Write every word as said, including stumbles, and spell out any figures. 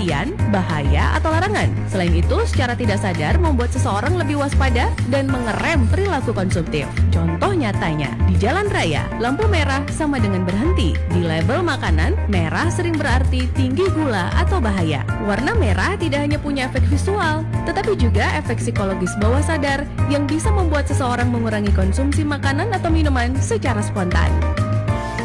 perhatian, bahaya, atau larangan. Selain itu, secara tidak sadar membuat seseorang lebih waspada dan mengerem perilaku konsumtif. Contoh nyatanya, di jalan raya, lampu merah sama dengan berhenti. Di label makanan, merah sering berarti tinggi gula atau bahaya. Warna merah tidak hanya punya efek visual, tetapi juga efek psikologis bawah sadar yang bisa membuat seseorang mengurangi konsumsi makanan atau minuman secara spontan.